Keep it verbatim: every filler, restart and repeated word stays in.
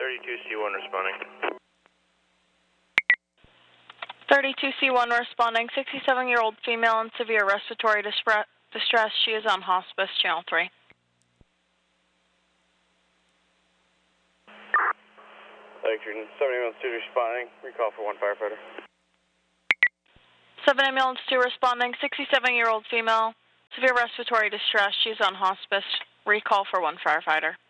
thirty-two C one responding. thirty-two C one responding, sixty-seven-year-old female in severe respiratory distress. She is on hospice, channel three. seven ambulance two responding, recall for one firefighter. seven ambulance two responding, sixty-seven-year-old female, severe respiratory distress. She's on hospice, recall for one firefighter.